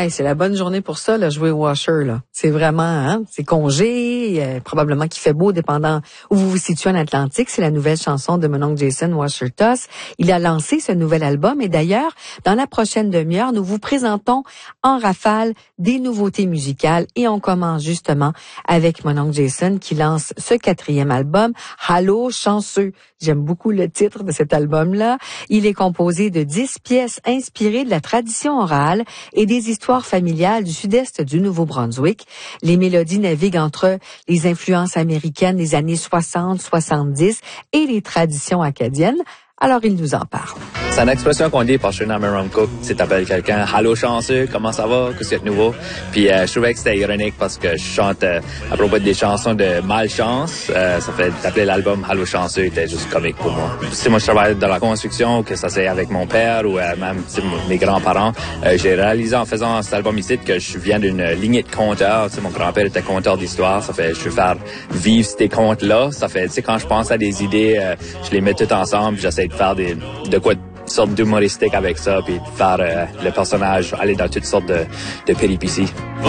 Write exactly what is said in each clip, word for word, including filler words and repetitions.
Hey, c'est la bonne journée pour ça, là, jouer au Washer, là. C'est vraiment, hein, c'est congé, euh, probablement qu'il fait beau, dépendant où vous vous situez en Atlantique. C'est la nouvelle chanson de mon oncle Jason, Washer Toss. Il a lancé ce nouvel album et d'ailleurs, dans la prochaine demi-heure, nous vous présentons en rafale des nouveautés musicales et on commence justement avec mon oncle Jason qui lance ce quatrième album, Allô, chanceux. J'aime beaucoup le titre de cet album-là. Il est composé de dix pièces inspirées de la tradition orale et des histoires familiales du sud-est du Nouveau-Brunswick. Les mélodies naviguent entre les influences américaines des années soixante soixante-dix et les traditions acadiennes. Alors, il nous en parle. C'est une expression qu'on dit par chez Nameron Cook. Tu t'appelles quelqu'un, allô chanceux, comment ça va, qu'est-ce qu'il y a de nouveau? Puis euh, je trouvais que c'était ironique parce que je chante euh, à propos des chansons de malchance. Euh, ça fait d'appeler l'album Allô chanceux était juste comique pour moi. Si moi je travaille dans la construction, que ça c'est avec mon père ou euh, même mes grands-parents, euh, j'ai réalisé en faisant cet album ici que je viens d'une lignée de conteurs. Tu sais, mon grand-père était conteur d'histoire. Ça fait, je veux faire vivre ces contes-là. Ça fait, tu sais, quand je pense à des idées, euh, je les mets toutes ensemble. J'essaie de faire des, de quoi sorte d'humoristique avec ça, puis de faire euh, le personnage aller dans toutes sortes de, de péripéties.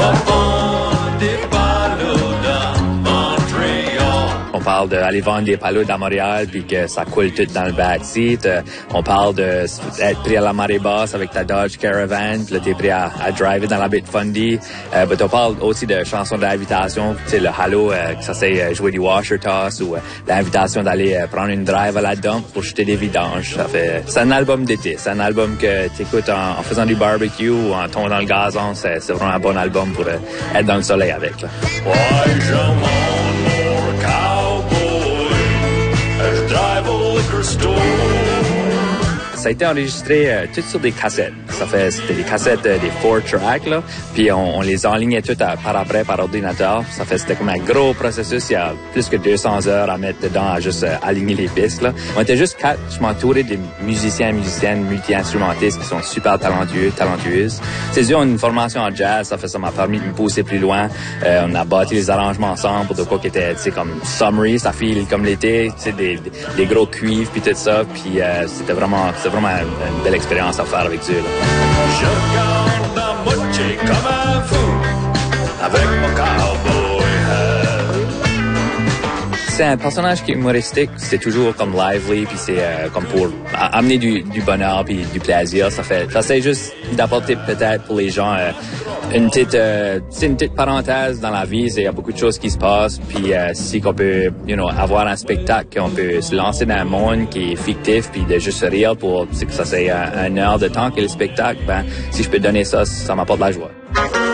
On parle d'aller vendre des palourdes à Montréal puis que ça coule tout dans le backseat. Euh, on parle d'être pris à la marée basse avec ta Dodge Caravan, puis là t'es pris à, à driver dans la baie de Fundy. Euh, but on parle aussi de chansons d'invitation, tu sais le halo, euh, que ça c'est euh, jouer du washer toss ou euh, l'invitation d'aller euh, prendre une drive à la dump pour jeter des vidanges. Ça fait, c'est un album d'été, c'est un album que t'écoutes en, en faisant du barbecue ou en tombant dans le gazon. C'est, c'est vraiment un bon album pour euh, être dans le soleil avec. Là. Ça a été enregistré euh, tout sur des cassettes. Ça fait, c'était des cassettes, euh, des four tracks, là. Puis on, on les enlignait toutes à, par après par ordinateur. Ça fait, c'était comme un gros processus. Il y a plus que deux cents heures à mettre dedans, à juste euh, aligner les pistes, là. On était juste quatre. Je m'entourais des musiciens, musiciennes, multi-instrumentistes qui sont super talentueux, talentueuses. C'est sûr, on a une formation en jazz. Ça fait, ça m'a permis de me pousser plus loin. Euh, on a bâti les arrangements ensemble pour de quoi qui était, tu sais, comme summery, ça file comme l'été, tu sais, des, des, des gros cuivres puis tout ça. Puis euh, c'était vraiment, c'était vraiment une, une belle expérience à faire avec Dieu. Je garde la moitié comme un fou avec mon cowboy hat. C'est un personnage qui est humoristique, c'est toujours comme lively, puis c'est euh, comme pour amener du, du bonheur puis du plaisir. Ça fait, ça c'est juste d'apporter peut-être pour les gens euh, une petite, euh, c'est une petite parenthèse dans la vie. Il y a beaucoup de choses qui se passent, puis euh, si qu'on peut, you know, avoir un spectacle, qu'on peut se lancer dans un monde qui est fictif, puis de juste rire pour, c'est que ça c'est un, un heure de temps que le spectacle. Ben, si je peux donner ça, ça m'apporte de la joie.